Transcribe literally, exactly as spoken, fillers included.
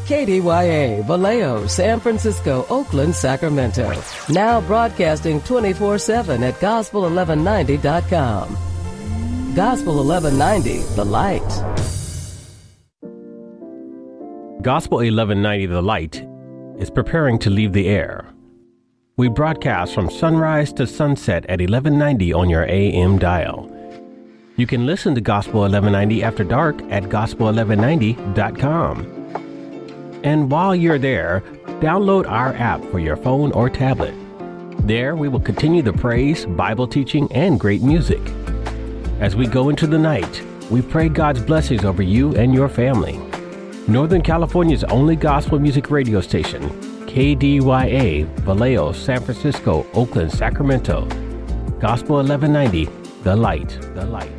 K D Y A, Vallejo, San Francisco, Oakland, Sacramento. Now broadcasting twenty-four seven at gospel eleven ninety dot com. Gospel eleven ninety, The Light. Gospel eleven ninety The Light is preparing to leave the air. We broadcast from sunrise to sunset at eleven ninety on your A M dial. You can listen to Gospel eleven ninety After Dark at gospel eleven ninety dot com. And while you're there, download our app for your phone or tablet. There we will continue the praise, Bible teaching, and great music. As we go into the night, we pray God's blessings over you and your family. Northern California's only gospel music radio station, K D Y A, Vallejo, San Francisco, Oakland, Sacramento. Gospel eleven ninety, The Light, The Light.